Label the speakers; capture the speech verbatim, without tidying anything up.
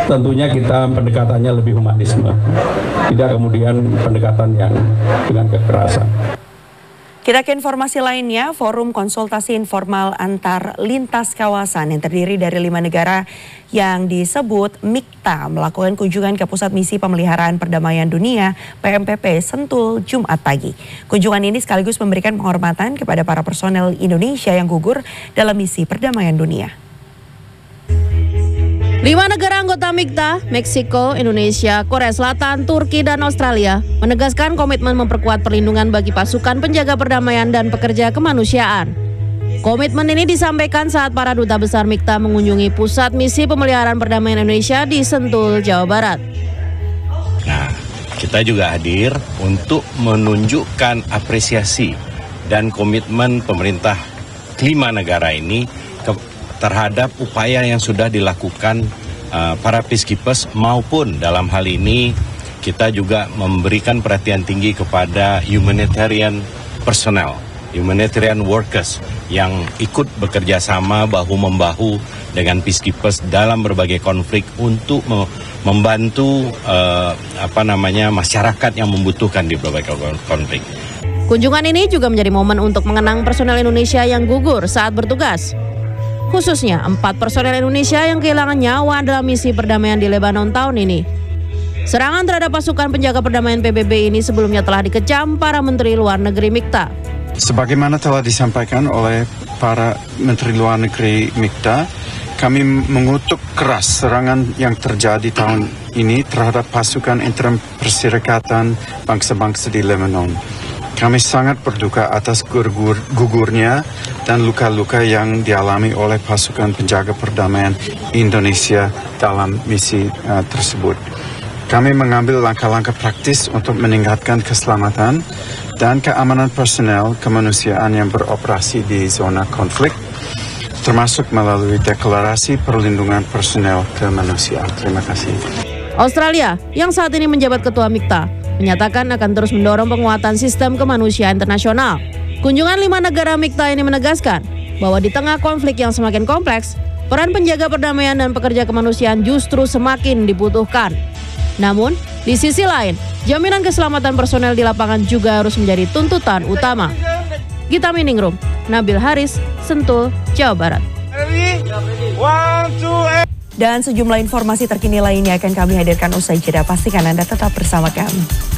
Speaker 1: tentunya kita pendekatannya lebih humanisme, tidak kemudian pendekatan yang dengan kekerasan.
Speaker 2: Kita ke informasi lainnya, forum konsultasi informal antar lintas kawasan yang terdiri dari lima negara yang disebut MIKTA melakukan kunjungan ke Pusat Misi Pemeliharaan Perdamaian Dunia P M P P Sentul Jumat pagi. Kunjungan ini sekaligus memberikan penghormatan kepada para personel Indonesia yang gugur dalam misi perdamaian dunia.
Speaker 3: Lima negara anggota MIKTA, Meksiko, Indonesia, Korea Selatan, Turki, dan Australia menegaskan komitmen memperkuat perlindungan bagi pasukan penjaga perdamaian dan pekerja kemanusiaan. Komitmen ini disampaikan saat para duta besar MIKTA mengunjungi Pusat Misi Pemeliharaan Perdamaian Indonesia di Sentul, Jawa Barat.
Speaker 4: Nah, kita juga hadir untuk menunjukkan apresiasi dan komitmen pemerintah kelima negara ini ke terhadap upaya yang sudah dilakukan uh, para peacekeepers maupun dalam hal ini kita juga memberikan perhatian tinggi kepada humanitarian personnel, humanitarian workers yang ikut bekerja sama bahu-membahu dengan peacekeepers dalam berbagai konflik untuk me membantu uh, apa namanya masyarakat yang membutuhkan di berbagai konflik.
Speaker 3: Kunjungan ini juga menjadi momen untuk mengenang personel Indonesia yang gugur saat bertugas. Khususnya empat personel Indonesia yang kehilangan nyawa dalam misi perdamaian di Lebanon tahun ini. Serangan terhadap pasukan penjaga perdamaian P B B ini sebelumnya telah dikecam para Menteri Luar Negeri MIKTA.
Speaker 5: Sebagaimana telah disampaikan oleh para Menteri Luar Negeri MIKTA, kami mengutuk keras serangan yang terjadi tahun ini terhadap pasukan interim Perserikatan Bangsa-Bangsa di Lebanon. Kami sangat berduka atas gugur, gugurnya dan luka-luka yang dialami oleh pasukan penjaga perdamaian Indonesia dalam misi uh, tersebut. Kami mengambil langkah-langkah praktis untuk meningkatkan keselamatan dan keamanan personel kemanusiaan yang beroperasi di zona konflik, termasuk melalui deklarasi perlindungan personel kemanusiaan. Terima kasih.
Speaker 3: Australia, yang saat ini menjabat Ketua MIKTA, menyatakan akan terus mendorong penguatan sistem kemanusiaan internasional. Kunjungan lima negara MIKTA ini menegaskan bahwa di tengah konflik yang semakin kompleks, peran penjaga perdamaian dan pekerja kemanusiaan justru semakin dibutuhkan. Namun, di sisi lain, jaminan keselamatan personel di lapangan juga harus menjadi tuntutan utama. Gita Miningrum, Nabil Haris, Sentul, Jawa Barat.
Speaker 2: Dan sejumlah informasi terkini lainnya akan kami hadirkan usai jeda. Pastikan Anda tetap bersama kami.